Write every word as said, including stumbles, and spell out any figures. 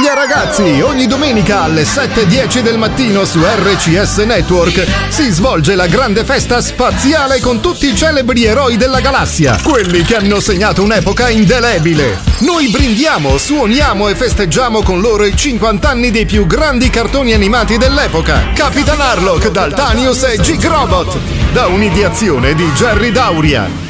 Via ragazzi, ogni domenica alle sette e dieci del mattino su R C S Network si svolge la grande festa spaziale con tutti i celebri eroi della galassia, quelli che hanno segnato un'epoca indelebile. Noi brindiamo, suoniamo e festeggiamo con loro i cinquanta anni dei più grandi cartoni animati dell'epoca. Capitan Harlock, Daltanius e G-Robot, da un'ideazione di Jerry Dauria.